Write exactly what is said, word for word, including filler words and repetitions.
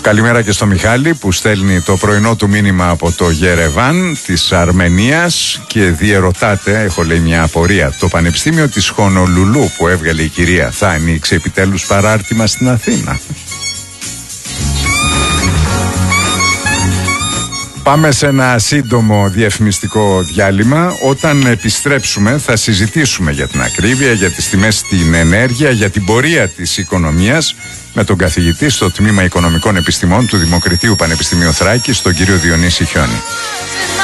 Καλημέρα και στο Μιχάλη που στέλνει το πρωινό του μήνυμα από το Γερεβάν της Αρμενίας και διερωτάται, έχω λέει μια απορία, το Πανεπιστήμιο της Χονολουλού που έβγαλε η κυρία θα ανοίξει επιτέλους παράρτημα στην Αθήνα? Πάμε σε ένα σύντομο διαφημιστικό διάλειμμα. Όταν επιστρέψουμε θα συζητήσουμε για την ακρίβεια, για τις τιμές στην ενέργεια, για την πορεία της οικονομίας με τον καθηγητή στο Τμήμα Οικονομικών Επιστημών του Δημοκριτείου Πανεπιστημίου Θράκης, τον κύριο Διονύση Χιόνη.